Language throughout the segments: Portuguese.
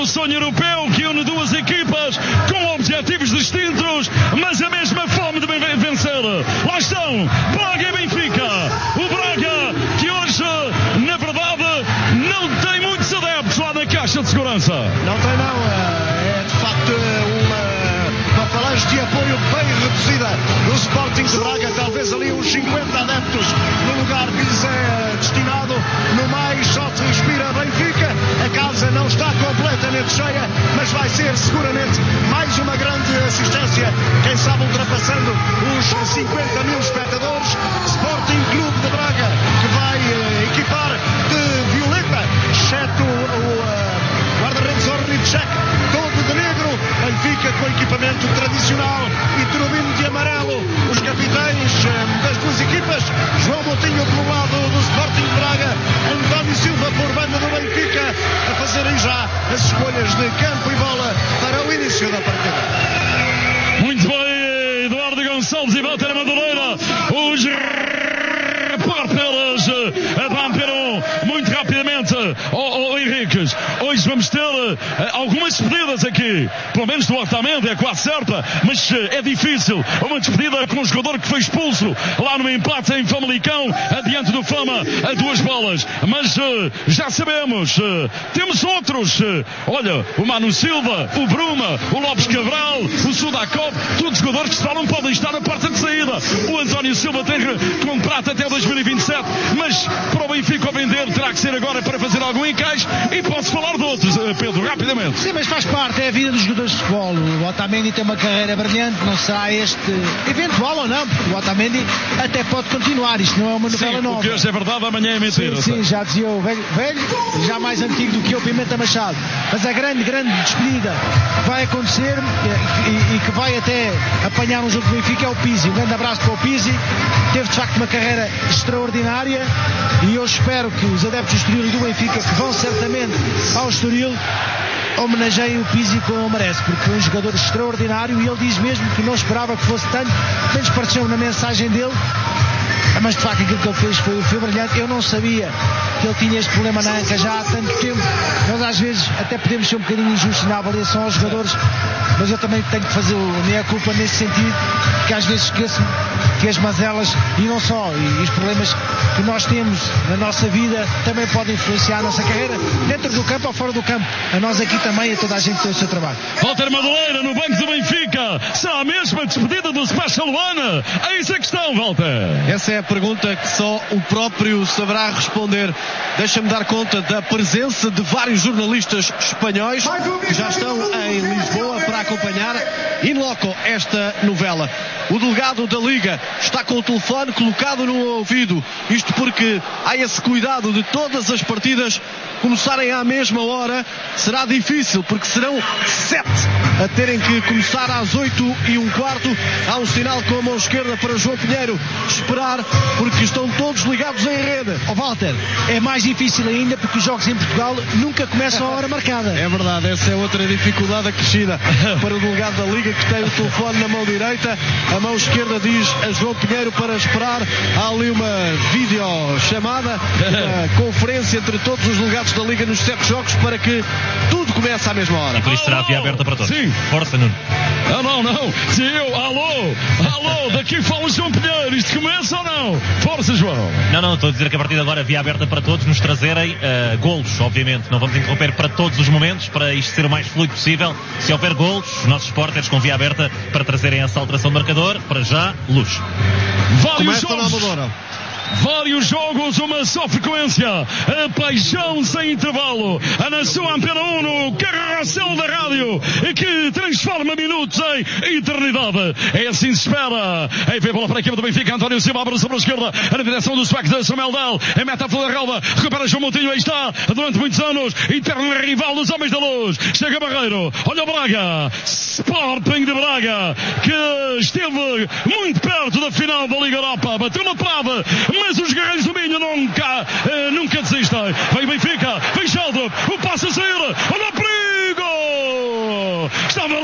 o sonho europeu que une duas equipas com objetivos distintos, mas a mesma fome de vencer. Lá estão Braga e Benfica. O Braga que hoje, na verdade, não tem muitos adeptos lá na caixa de segurança. Não tem não, é de facto uma falange de apoio bem reduzida do Sporting de Braga, talvez ali uns 50 adeptos no lugar que lhes é destinado. No mais só se respira Benfica. A casa não está completamente cheia, mas vai ser seguramente mais uma grande assistência, quem sabe ultrapassando os 50 mil espectadores. Sporting Clube de Braga que vai equipar de violeta, exceto o guarda-redes Orlicek, todo de negro. Benfica com equipamento tradicional e turbino de amarelo. Os capitães das duas equipas, João Moutinho pelo lado do Sporting de Braga, António Silva por banda do Benfica, a fazerem já as escolhas de campo e bola para o início da partida. Muito bem, Eduardo Gonçalves e Walter Madureira, os repórteres Van Perón, muito rapidamente. Henriques, hoje vamos ter algumas despedidas aqui, pelo menos do Otamendi, é quase certa, mas é difícil. Uma despedida com um jogador que foi expulso lá no empate em Famalicão, adiante do Fama, a 2 bolas. Mas já sabemos, temos outros. Olha, o Manu Silva, o Bruma, o Lopes Cabral, o Sudakov, todos jogadores que não podem estar na porta de saída. O António Silva tem contrato até 2027, mas para o Benfica vender terá que ser agora para fazer algum encaixe. E posso falar de outros, Pedro, rapidamente. Sim, mas faz parte, é a vida dos jogadores de futebol. O Otamendi tem uma carreira brilhante, não será este eventual ou não, porque o Otamendi até pode continuar, isto não é uma novela nova. O que hoje é verdade, amanhã é mentira. Sim, já dizia o velho, já mais antigo do que o Pimenta Machado. Mas a grande despedida que vai acontecer e que vai até apanhar um jogo do Benfica é o Pizzi. Um grande abraço para o Pizzi, teve de facto uma carreira extraordinária e eu espero que os adeptos do Estoril e do Benfica, que vão certamente ao Estoril, homenageiem o Pizzi como merece, porque foi um jogador extraordinário e ele diz mesmo que não esperava que fosse tanto, menos pareceu na mensagem dele, mas de facto aquilo que ele fez foi brilhante. Eu não sabia que ele tinha este problema na anca já há tanto tempo. Nós às vezes até podemos ser um bocadinho injustos na avaliação aos jogadores, mas eu também tenho que fazer a minha culpa nesse sentido, que às vezes esqueço que as mazelas e não só, e os problemas que nós temos na nossa vida também podem influenciar a nossa carreira, dentro do campo ou fora do campo. A nós aqui também, a toda a gente tem o seu trabalho. Walter Madureira no banco do Benfica, será a mesma despedida do Special One? Eis a questão, Walter. Essa é a pergunta que só o próprio saberá responder. Deixa-me dar conta da presença de vários jornalistas espanhóis que já estão em Lisboa para acompanhar in loco esta novela. O delegado da Liga está com o telefone colocado no ouvido, isto porque há esse cuidado de todas as partidas começarem à mesma hora. Será difícil porque serão 7 a terem que começar às 8:15. Há um sinal com a mão esquerda para João Pinheiro esperar, porque estão todos ligados em rede. Walter, é mais difícil ainda porque os jogos em Portugal nunca começam à hora marcada. É verdade, essa é outra dificuldade acrescida para o delegado da Liga, que tem o telefone na mão direita. A mão esquerda diz a João Pinheiro para esperar. Há ali uma videochamada, uma conferência entre todos os delegados da Liga nos 7 jogos para que tudo comece à mesma hora. E por isso será a via aberta para todos. Sim. Força, Nuno. Não. Se eu, alô, daqui fala João Pinheiro, isto começa ou não? Força, João. Não, estou a dizer que a partir de agora via aberta para todos, nos trazerem golos, obviamente. Não vamos interromper para todos os momentos, para isto ser o mais fluido possível. Se houver golos, os nossos repórteres com via aberta para trazerem essa alteração de marcador. Para já, luz. Vários jogos, uma só frequência. A paixão sem intervalo. A nação Antena 1 no carrossel da rádio, que transforma minutos em eternidade. É assim que se espera. Aí vem a bola para a equipe do Benfica. António Silva abre sobre a esquerda, na direção do Swag de Samuel Dal. É meta a da relva. Recupera João Moutinho. Aí está, durante muitos anos, eterno rival dos Homens da Luz. Chega Barreiro. Olha o Braga. Sporting de Braga, que esteve muito perto da final da Liga Europa. Bateu na trave, mas os guerreiros do Minho nunca desistem. Vem Benfica, vem Sheldon, o passo a sair, olha o perigo! Estava lá prestes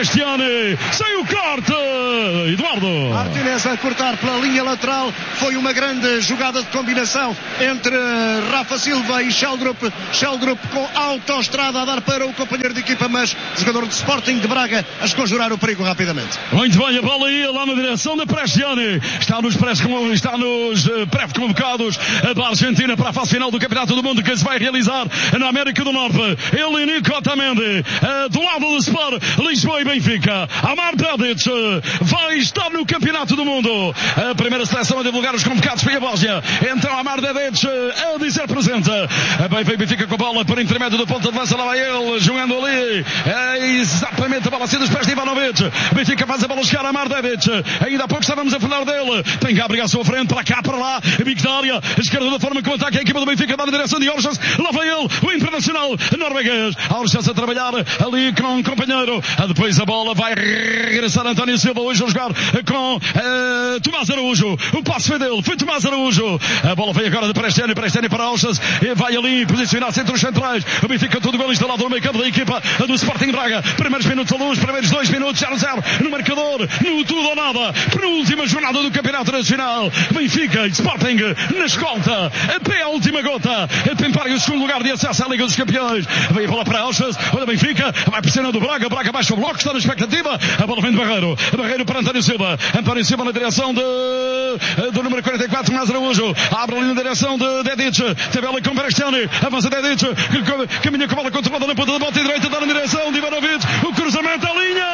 Prestiani, sem o corte, Eduardo. Martínez a cortar pela linha lateral, foi uma grande jogada de combinação entre Rafa Silva e Sheldrup com autoestrada a dar para o companheiro de equipa, mas o jogador de Sporting de Braga a esconjurar o perigo rapidamente. Muito bem, a bola ia lá na direção de Prestiani, está nos pré-convocados da Argentina para a fase final do Campeonato do Mundo que se vai realizar na América do Norte. Ele e Nico Otamendi, do lado do Sport, Lisboa e Benfica. Amar Dedic vai estar no Campeonato do Mundo. A primeira seleção a divulgar os convocados para a Bósnia. Então Amar Dedic a dizer presente. Benfica com a bola por intermédio do ponto de lança. Lá vai ele, jogando ali. Exatamente a bola assim dos pés de Ivanovic. Benfica faz a bola chegar a Amar Dedic. Ainda há pouco estávamos a falar dele. Tem Gabriel à sua frente, para cá, para lá. Victoria, esquerda da forma como ataca a equipa do Benfica, dá na direção de Orsens. Lá vai ele, o internacional norueguês. Orsens a trabalhar ali com um companheiro. Depois a bola vai regressar António Silva hoje a jogar com Tomás Araújo. O passe foi dele, foi Tomás Araújo. A bola veio agora de Prestiani para Orsens. Vai ali posicionar-se entre os centrais. O Benfica tudo bem instalado no meio campo da equipa do Sporting Braga. Primeiros minutos à luz, primeiros 2 minutos 0-0 no marcador, no tudo ou nada. Penúltima jornada do Campeonato Nacional. Benfica e Sporting na escolta até a última gota. Tentar o segundo lugar de acesso à Liga dos Campeões. Vem a bola para Orsens. Olha Benfica, vai pressionando o Braga. Braga baixa o bloco, está na expectativa. A bola vem de Barreiro. Barreiro para António Silva. António Silva na direção do número 44, Tomás Araújo. Abre ali na direção de Dedic. Tabela com Prestiani. Avança Dedic. Caminha com a bola controlada na ponta da bota direita. Dá na direção de Ivanovic. O cruzamento à linha.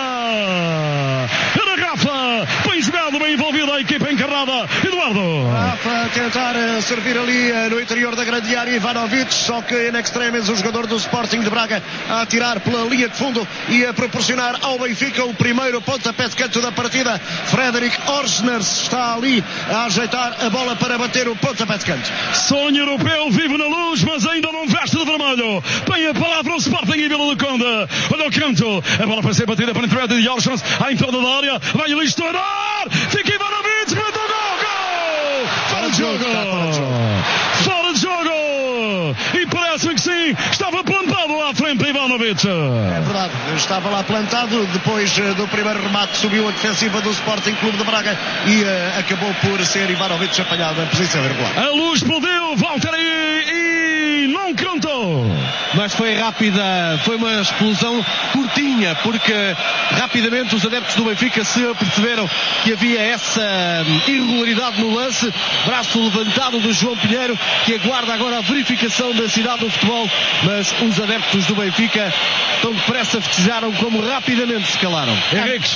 Era Rafa. Bem jogado, bem envolvida a equipa encarnada. Eduardo. Rafa a tentar servir ali no interior da grande área. Ivanovic, só que in extremis o jogador do Sporting de Braga a atirar pela linha de fundo e a proporcionar ao Benfica o primeiro pontapé de canto da partida. Fredrik Orsnes está ali a ajeitar a bola para bater o pontapé de canto. Sonho europeu vive na luz, mas ainda não veste de vermelho. Tem a palavra o Sporting e Vila do Conde. Olha o canto. A bola para ser batida para intermédio de Orsnes à entrada da área. Vai ali estourar. Fica Ivanovic. Mete o gol. Fora de jogo. Fora de jogo. E parece-me que sim. Estava plantado à frente de Ivanovic. É verdade. Estava lá plantado. Depois do primeiro remate subiu a defensiva do Sporting Clube de Braga e acabou por ser Ivanovic apanhado em posição irregular. A luz explodiu. Walter e não contou. Mas foi rápida, foi uma explosão curtinha, porque rapidamente os adeptos do Benfica se aperceberam que havia essa irregularidade no lance. Braço levantado do João Pinheiro, que aguarda agora a verificação da cidade do futebol, mas os adeptos do Benfica tão depressa festejaram como rapidamente se calaram. Henriques.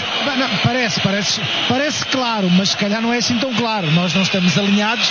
Parece claro, mas se calhar não é assim tão claro. Nós não estamos alinhados.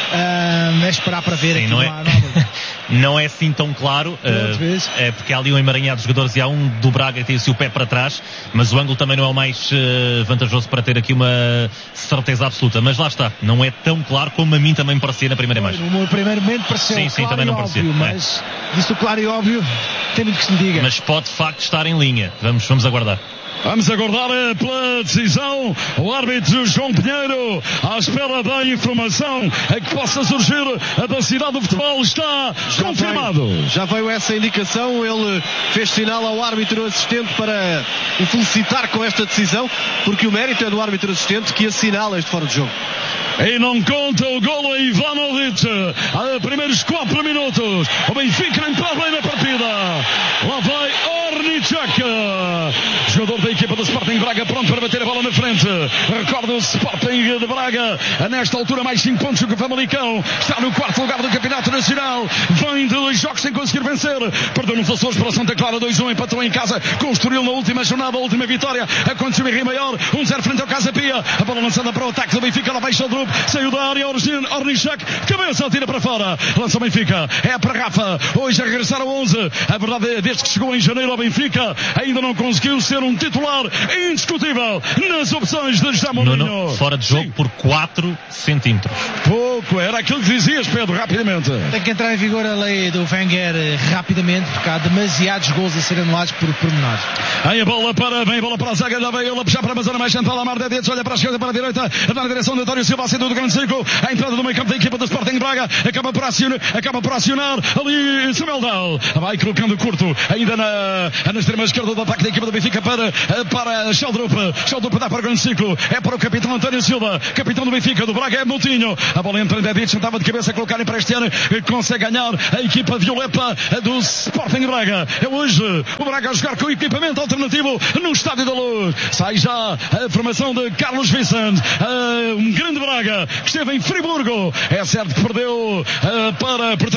É esperar para ver. Sim, aqui não é, não é assim tão claro. É porque há ali um emaranhado de jogadores e há um do Braga que tem-se o pé para trás, mas o ângulo também não é o mais vantajoso para ter aqui uma certeza absoluta. Mas lá está, não é tão claro como a mim também me parecia na primeira imagem. No primeiro momento pareceu sim, claro também não e parecia, óbvio, mas disso claro e óbvio tem muito que se diga. Mas pode de facto estar em linha. Vamos aguardar. Vamos aguardar pela decisão. O árbitro João Pinheiro, à espera da informação a que possa surgir da cidade do futebol, está confirmado. Já veio essa indicação. Ele fez sinal ao árbitro assistente para o felicitar com esta decisão, porque o mérito é do árbitro assistente que assinala este fora de jogo. E não conta o golo a Ivanovic. Primeiros 4 minutos. O Benfica entrava bem na partida. Lá vai Ornichak, jogador da equipa do Sporting Braga, pronto para bater a bola na frente. Recorda o Sporting de Braga, nesta altura mais 5 pontos do que o Famalicão. Está no 4º lugar do Campeonato Nacional. Vem de 2 jogos sem conseguir vencer. Perdeu nos Açores para Santa Clara 2-1, empatou em casa. Construiu na última jornada a última vitória. Aconteceu em Rio Maior, 1-0 frente ao Casa Pia. A bola lançada para o ataque do Benfica, lá vai Sheldrup. Saiu da área Ornichak, cabeça, tira para fora. Lança o Benfica, é para Rafa. Hoje a regressar ao 11. A verdade é, desde que chegou em janeiro ao Benfica, ainda não conseguiu ser um titular indiscutível nas opções de José Mourinho. Fora de jogo. Sim. Por 4 centímetros. Pouco, era aquilo que dizias, Pedro, rapidamente. Tem que entrar em vigor a lei do Wenger rapidamente, porque há demasiados gols a ser anulados por pormenores. Aí vem a bola para a zaga, lá vai ele a puxar para a zona mais central, a Mar de Dedos, olha para a esquerda, para a direita, vai na direção de António Silva, a saída do grande ciclo, a entrada do meio campo da equipa do Sporting Braga, acaba por acionar ali Samuel Dal, vai colocando curto, ainda na extrema esquerda do ataque da equipa do Benfica para Sheldrup dá para o grande ciclo, é para o capitão António Silva, capitão do Benfica, do Braga é Moutinho, a bola entra em Dedic, tentava de cabeça colocar em Prestiano, consegue ganhar a equipa violeta do Sporting Braga. É hoje o Braga a jogar com equipamento alternativo no Estádio da Luz. Sai já a formação de Carlos Vicente, um grande Braga que esteve em Friburgo. É certo que perdeu por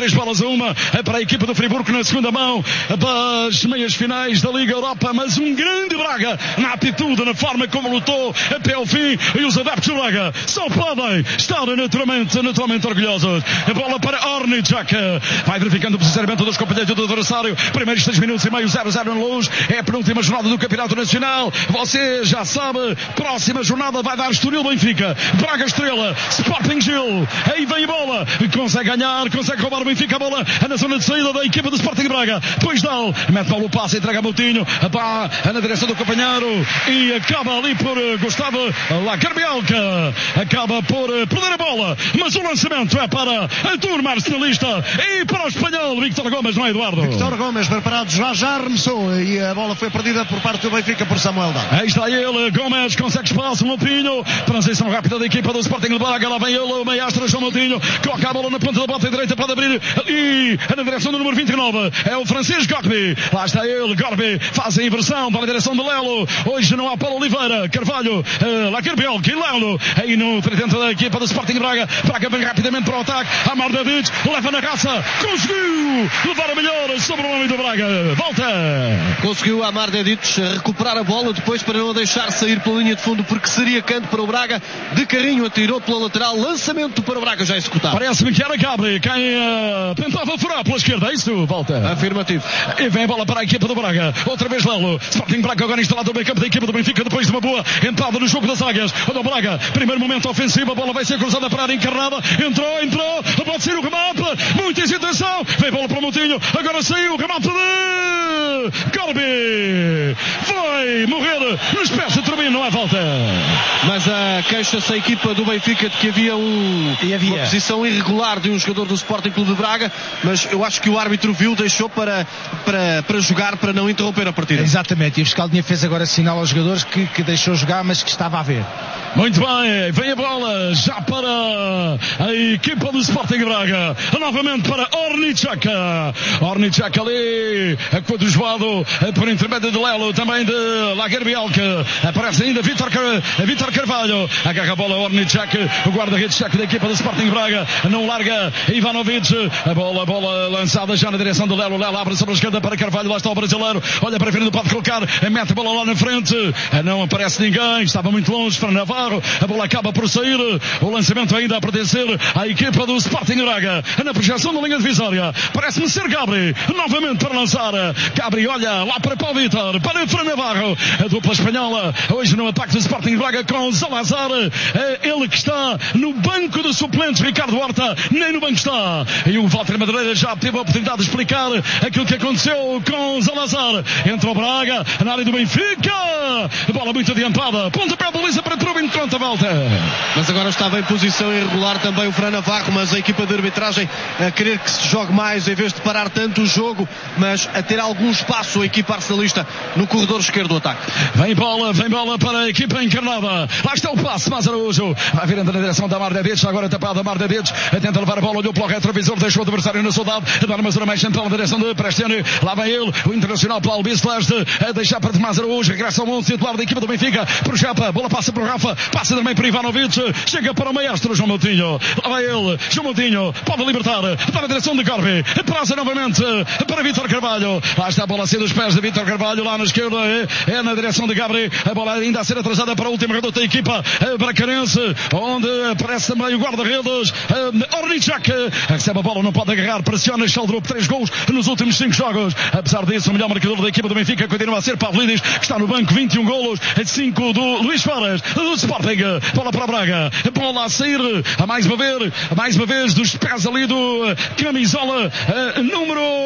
3-1 para a equipa do Friburgo na segunda mão das meias finais da Liga Europa, mas um grande Braga na atitude, na forma como lutou até ao fim, e os adeptos do Braga só podem estar naturalmente orgulhosos. A bola para Ornicek, vai verificando o posicionamento dos companheiros do adversário. Primeiros 6 minutos e meio, 0-0 na Luz. É a penúltima jornada do Campeonato Nacional. Você já sabe, próxima jornada vai dar Estoril Benfica, Braga Estrela, Sporting Gil. Aí vem a bola, consegue ganhar, consegue roubar o Benfica, a bola na zona de saída da equipa do Sporting Braga. Depois Dal, mete Paulo Passa, entrega a Moutinho, na direção do companheiro e acaba ali por Gustavo Lacarbielka, acaba por perder a bola, mas o lançamento é para a turma arsenalista e para o espanhol Víctor Gomes, não é, Eduardo? Víctor Gomes, preparado, já arremessou e a bola foi perdida por parte do Benfica por Samuel Dal. Aí está ele, Gomes consegue espaço, Moutinho, transição rápida da equipa do Sporting de Braga, lá vem ele, o meiastro João Moutinho, coloca a bola na ponta da bota direita, pode abrir ali na direção do número 29, é o Francisco Gorbi, lá está ele, Gorbi, faz a inversão para a direção de Lelo, hoje não há Paulo Oliveira, Carvalho, Lacarbielka e Lelo, aí no tridente da equipa do Sporting de Braga, Braga vem rapidamente para o ataque, Amar David, leva na raça, conseguiu levar a melhor sobre o homem do Braga, volta! Conseguiu Amar Dedic recuperar a bola depois para não a deixar sair pela linha de fundo, porque seria canto para o Braga, de carrinho atirou pela lateral, lançamento para o Braga já executado. Parece-me que era Gabri quem tentava furar pela esquerda, é isso? Volta. Afirmativo. E vem a bola para a equipa do Braga, outra vez Lelo, Sporting Braga agora instalado no meio campo da equipa do Benfica, depois de uma boa entrada no jogo das águias, o Braga, primeiro momento ofensivo, a bola vai ser cruzada para a área encarnada, entrou, pode ser o remate, muita hesitação, vem a bola para o Moutinho, agora saiu o remate de Gorbi, vai morrer nos pés de Turbino, não há volta. Mas queixa-se a equipa do Benfica de que havia uma posição irregular de um jogador do Sporting Clube de Braga, mas eu acho que o árbitro viu, deixou para jogar, para não interromper a partida. Exatamente, e o fiscal fez agora sinal aos jogadores que deixou jogar, mas que estava a ver. Muito bem, vem a bola já para a equipa do Sporting Braga, novamente para Ornicek ali, coadjuvado por intermédio de Lelo, também de Lacarbielka, aparece ainda Vítor Carvalho, agarra a bola Ornicek, o guarda-redes cheque da equipa do Sporting Braga, não larga Ivanovic, a bola lançada já na direção do Lelo, abre sobre a esquerda para Carvalho, lá está o brasileiro, olha para frente, pode colocar, mete a bola lá na frente, não aparece ninguém, estava muito longe para Navarro, a bola acaba por sair, o lançamento ainda a pertencer à equipa do Sporting Braga, na projeção da linha divisória, parece-me ser Gabri, novamente para lançar, Gabri olha lá para Paulo Vitor, para Fran Navarro, a dupla espanhola, hoje no ataque do Sporting Braga com Salazar, ele que está no banco de suplentes, Ricardo Horta, nem no banco está, e o Walter Madureira já teve a oportunidade de explicar aquilo que aconteceu com Salazar, entra o Braga, na área do Benfica, bola muito adiantada, pontapé de baliza para Trubin, conta a volta. Mas agora estava em posição irregular também o Fran Navarro, mas a equipa de arbitragem a querer que se jogue mais, em vez de parar tanto o jogo, mas a ter algum espaço a equipa arsenalista no corredor esquerdo do ataque. Vem bola para a equipa encarnada, lá está o passe, Mas Araújo vai virando na direção da Mar de Dedos, agora tapado a Mar de Dedos, tenta levar a bola, olhou pelo retrovisor, deixou o adversário na saudade, dá numa zona mais central na direção de Prestiano, lá vem ele, o Internacional Paulo Bisteleste, a deixar para Tomás Araújo, regressa ao 11 titular da equipa do Benfica, projeta, bola passa para o Rafa, passa também para Ivanovic, chega para o maestro João Moutinho, lá vai ele, João Moutinho, pode libertar, está na direção de Gorbi, praza novamente para Vítor Carvalho, lá está a bola a sair dos pés de Vítor Carvalho, lá na esquerda é na direção de Gabri, a bola ainda a ser atrasada para o último reduto da equipa bracarense, onde aparece também o guarda-redes Ornicek, recebe a bola, não pode agarrar, pressiona Sheldrup, 3 gols nos últimos 5 jogos, apesar disso o melhor marcador da equipa do Benfica continua a ser Pavlidis, que está no banco, 21 golos, 5 do Luís Soares, do Sporting, bola para Braga, bola a sair, mais uma vez dos pés ali do camisola número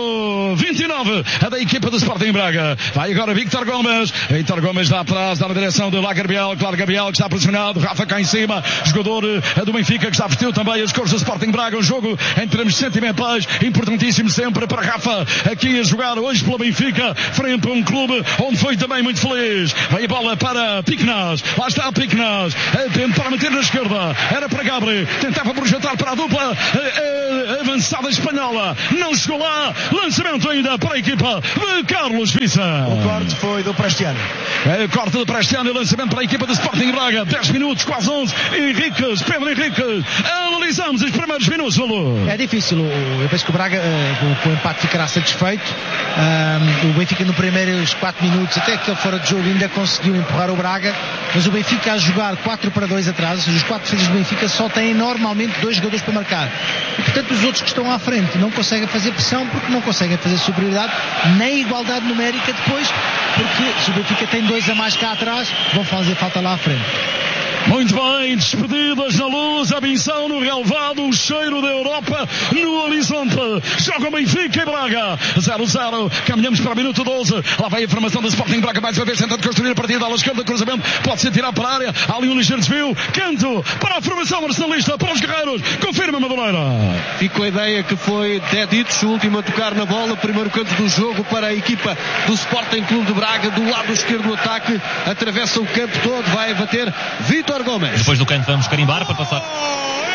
número 29 da equipa do Sporting Braga. Vai agora Víctor Gomes. Víctor Gomes dá atrás, dá na direção de Lagerbiel. Claro, Gabriel que está pressionado. Rafa cá em cima. Jogador do Benfica que está vestido também as cores do Sporting Braga. Um jogo em termos sentimentais importantíssimo sempre para Rafa. Aqui a jogar hoje pelo Benfica, frente a um clube onde foi também muito feliz. Vai a bola para Piquenaz. Lá está Piquenaz. Para meter na esquerda. Era para Gabri. Tentava projetar para a dupla avançada espanhola. Não chegou lá. Lançamento ainda para a equipa de Carlos Vissa. O corte foi do Prestiano. Corte do Prestiano e lançamento para a equipa do Sporting Braga. 10 minutos, quase 11. Pedro Henriques. Analisamos os primeiros minutos, Valor. É difícil. Eu penso que o Braga com o empate ficará satisfeito. O Benfica no primeiros 4 minutos, até que ele fora de jogo, ainda conseguiu empurrar o Braga, mas o Benfica a jogar 4-2 atrás, ou seja, os 4 defesas do Benfica só têm normalmente 2 jogadores para marcar. E portanto os outros que estão à frente não conseguem fazer pressão porque não conseguem fazer superioridade nem igualdade numérica depois, porque se o Benfica tem 2 a mais cá atrás, vão fazer falta lá à frente. Muito bem, despedidas na luz, a benção no relvado, o cheiro da Europa no horizonte. Joga Benfica e Braga, 0-0, caminhamos para o minuto 12. Lá vai a formação do Sporting Braga, mais uma vez tentando construir a partida, à esquerda, cruzamento, pode ser tirado para a área, há ali um ligeiro desvio, canto para a formação arsenalista, para os guerreiros, confirma Madureira. Fico a ideia que foi Deditos, o último a tocar na bola, primeiro canto do jogo para a equipa do Sporting Clube de Braga, do lado esquerdo do ataque, atravessa o campo todo, vai bater Vítor Gomes. Depois do canto vamos carimbar para passar.